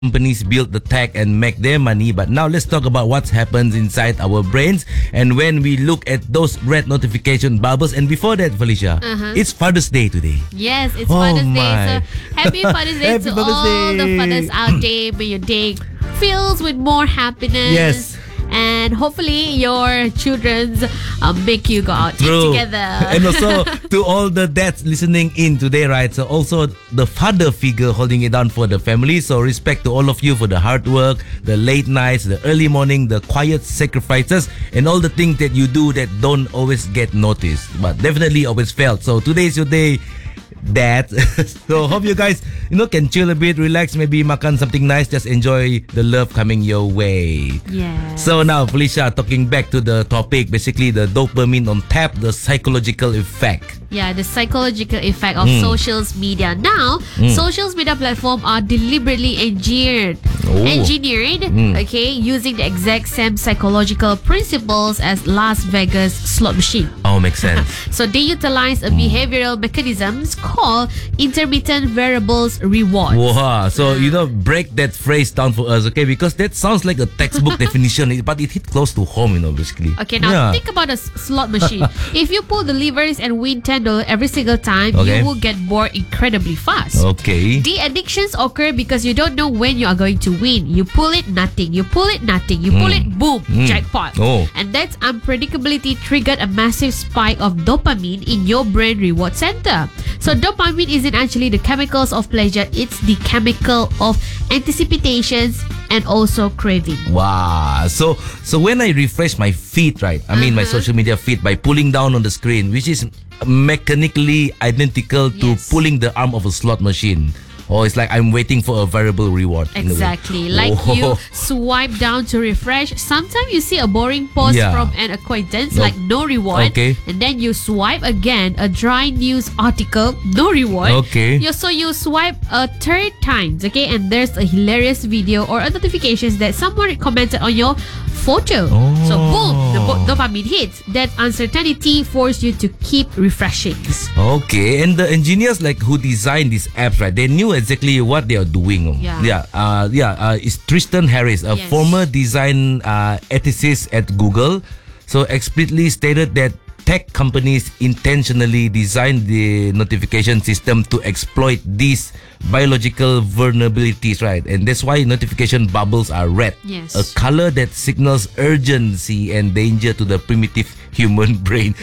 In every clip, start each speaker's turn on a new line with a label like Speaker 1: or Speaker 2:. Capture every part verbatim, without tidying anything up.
Speaker 1: companies build the tech and make their money, but now let's talk about what happens inside our brains and when we look at those red notification bubbles. And before that, Felicia, uh-huh. it's Father's Day today.
Speaker 2: Yes, it's
Speaker 1: oh
Speaker 2: Father's
Speaker 1: my.
Speaker 2: Day. So happy Father's Day
Speaker 1: happy
Speaker 2: to
Speaker 1: Father's
Speaker 2: all
Speaker 1: Day.
Speaker 2: the fathers out there. May your day fills with more happiness.
Speaker 1: Yes.
Speaker 2: And hopefully your children's uh, make you go out
Speaker 1: True.
Speaker 2: eat together.
Speaker 1: And also to all the dads listening in today, right? So also the father figure holding it down for the family. So respect to all of you for the hard work, the late nights, the early morning, the quiet sacrifices, and all the things that you do that don't always get noticed, but definitely always felt. So today is your day, Dad. So hope you guys, you know, can chill a bit, relax, maybe makan something nice, just enjoy the love coming your way.
Speaker 2: Yeah.
Speaker 1: So now, Felicia, talking back to the topic, basically the dopamine on tap, the psychological effect.
Speaker 2: Yeah, the psychological effect of
Speaker 1: Mm.
Speaker 2: social media. Now,
Speaker 1: Mm.
Speaker 2: social media platforms are deliberately engineered,
Speaker 1: Oh.
Speaker 2: engineered,
Speaker 1: Mm.
Speaker 2: okay, using the exact same psychological principles as Las Vegas slot machine.
Speaker 1: Oh, makes sense.
Speaker 2: So they utilize a behavioral mechanisms called intermittent variables reward.
Speaker 1: Wow. So, you know, break that phrase down for us, okay? Because that sounds like a textbook definition, but it hit close to home, you know, basically.
Speaker 2: Okay, now
Speaker 1: Yeah.
Speaker 2: think about a s- slot machine. If you pull the levers and win ten dollars every single time,
Speaker 1: Okay.
Speaker 2: you will get bored incredibly fast.
Speaker 1: Okay.
Speaker 2: The addictions occur because you don't know when you are going to win. You pull it, nothing. You pull it, nothing. You pull
Speaker 1: Mm.
Speaker 2: it, boom,
Speaker 1: Mm.
Speaker 2: jackpot.
Speaker 1: Oh.
Speaker 2: And that unpredictability triggered a massive spike of dopamine in your brain reward center. So dopamine isn't actually the chemicals of pleasure. It's the chemical of anticipations and also craving.
Speaker 1: Wow. So so when I refresh my feed, right? I mean my
Speaker 2: Uh-huh.
Speaker 1: social media feed by pulling down on the screen, which is mechanically identical to
Speaker 2: Yes.
Speaker 1: pulling the arm of a slot machine. Or it's like I'm waiting for a variable reward. in a way.
Speaker 2: Exactly. Like
Speaker 1: Oh.
Speaker 2: you swipe down to refresh. Sometimes you see a boring post
Speaker 1: Yeah.
Speaker 2: from an acquaintance,
Speaker 1: No.
Speaker 2: like no reward.
Speaker 1: Okay.
Speaker 2: And then you swipe again, a dry news article, no reward.
Speaker 1: Okay.
Speaker 2: You, so you swipe a third times, okay? And there's a hilarious video or a notifications that someone commented on your photo.
Speaker 1: Oh.
Speaker 2: So boom, the bo- dopamine hits. That uncertainty forces you to keep refreshing.
Speaker 1: Okay, and the engineers like who designed these apps, right? They knew exactly what they are doing.
Speaker 2: Yeah.
Speaker 1: yeah, uh, yeah. Uh, it's Tristan Harris, a
Speaker 2: Yes.
Speaker 1: former design uh, ethicist at Google, so explicitly stated that tech companies intentionally designed the notification system to exploit these biological vulnerabilities, right? And that's why notification bubbles are red,
Speaker 2: Yes.
Speaker 1: a color that signals urgency and danger to the primitive human brain.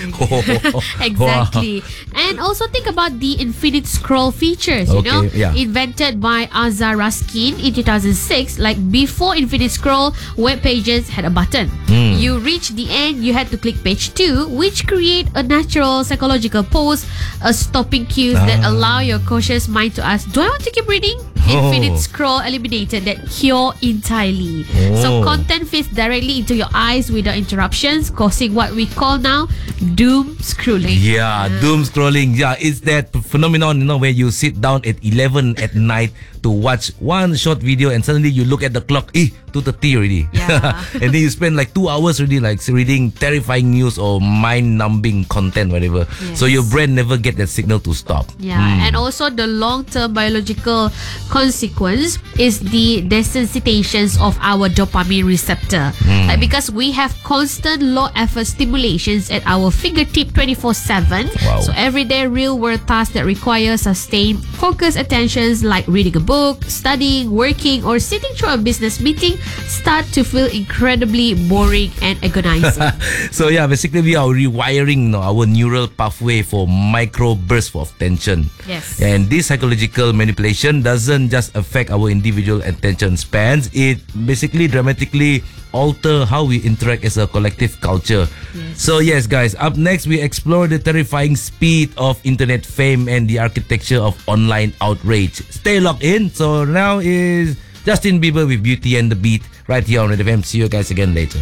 Speaker 2: Exactly. And also think about the infinite scroll features, you
Speaker 1: Okay,
Speaker 2: know,
Speaker 1: yeah.
Speaker 2: invented by Azar Raskin in two thousand six. Like before infinite scroll, web pages had a button.
Speaker 1: Mm.
Speaker 2: You reach the end, you had to click page two, which create a natural psychological pause, a stopping cues that
Speaker 1: Ah.
Speaker 2: allow your cautious mind to ask, do I want to keep reading?
Speaker 1: Oh.
Speaker 2: Infinite scroll eliminated that cure entirely. So
Speaker 1: Oh.
Speaker 2: content fits directly into your eyes without interruptions, causing what we call now doom scrolling.
Speaker 1: Yeah, doom scrolling. Yeah, it's that phenomenon, you know, where you sit down at eleven at night to watch one short video and suddenly you look at the clock, eh, two thirty already.
Speaker 2: Yeah.
Speaker 1: And then you spend like two hours already like reading terrifying news or mind-numbing content, whatever.
Speaker 2: Yes.
Speaker 1: So your brain never get that signal to stop.
Speaker 2: Yeah,
Speaker 1: Mm.
Speaker 2: and also the long-term biological consequence is the desensitizations of our dopamine receptor.
Speaker 1: Mm.
Speaker 2: Like, because we have constant low-effort stimulations at our fingertip twenty-four seven.
Speaker 1: Wow.
Speaker 2: So everyday real-world tasks that require sustained focused attentions like reading a book, studying, working, or sitting through a business meeting start to feel incredibly boring and agonizing.
Speaker 1: So yeah, basically we are rewiring, you know, our neural pathway for micro bursts of tension.
Speaker 2: Yes.
Speaker 1: And this psychological manipulation doesn't just affect our individual attention spans, it basically dramatically alter how we interact as a collective culture.
Speaker 2: Yes.
Speaker 1: So yes guys, up next we explore the terrifying speed of internet fame and the architecture of online outrage. Stay locked in. So now is Justin Bieber with Beauty and the Beat right here on Red F M. See you guys again later.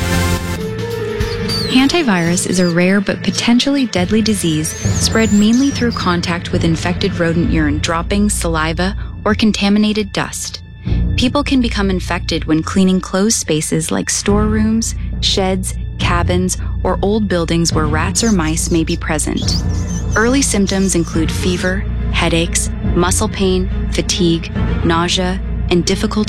Speaker 3: Hantavirus is a rare but potentially deadly disease spread mainly through contact with infected rodent urine droppings, saliva, or contaminated dust. People can become infected when cleaning closed spaces like storerooms, sheds, cabins, or old buildings where rats or mice may be present. Early symptoms include fever, headaches, muscle pain, fatigue, nausea, and difficult